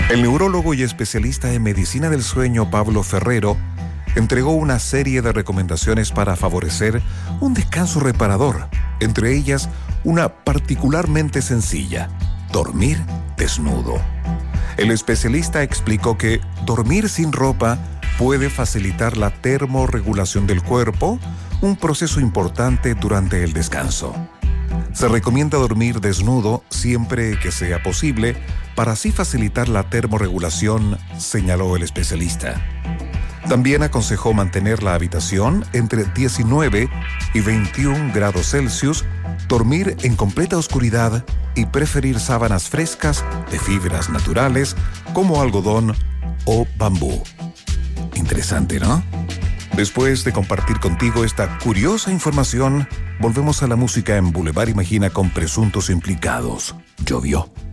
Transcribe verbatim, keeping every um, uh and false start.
El neurólogo y especialista en medicina del sueño Pablo Ferrero entregó una serie de recomendaciones para favorecer un descanso reparador, entre ellas una particularmente sencilla: dormir desnudo. El especialista explicó que dormir sin ropa puede facilitar la termorregulación del cuerpo, un proceso importante durante el descanso. Se recomienda dormir desnudo siempre que sea posible para así facilitar la termorregulación, señaló el especialista. También aconsejó mantener la habitación entre diecinueve y veintiún grados Celsius, dormir en completa oscuridad y preferir sábanas frescas de fibras naturales como algodón o bambú. Interesante, ¿no? Después de compartir contigo esta curiosa información, volvemos a la música en Boulevard Imagina con Presuntos Implicados. Llovió.